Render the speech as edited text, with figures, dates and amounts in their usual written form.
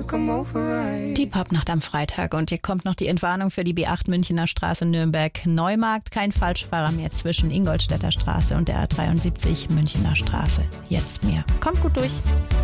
Die Popnacht am Freitag und hier kommt noch die Entwarnung für die B8 Münchener Straße Nürnberg-Neumarkt. Kein Falschfahrer mehr zwischen Ingolstädter Straße und der A73 Münchener Straße. Jetzt mehr. Kommt gut durch.